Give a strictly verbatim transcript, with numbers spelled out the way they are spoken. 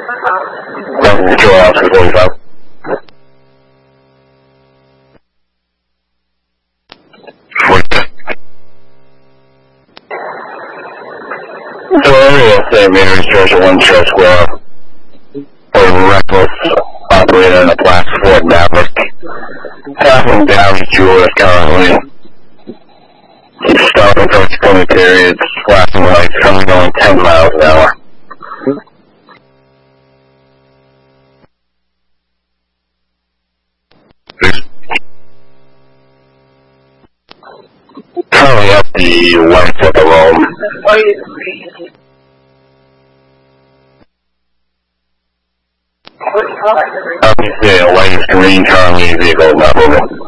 Control Officer forty-five. So area Saint Mary's Church at one Church Square. A reckless operator in a black Ford Maverick. Passing down Jewett currently. Stopping for extended periods. Flashing lights coming going ten miles an hour. Currently at the west of the road. Obviously, a light is green currently vehicle not moving.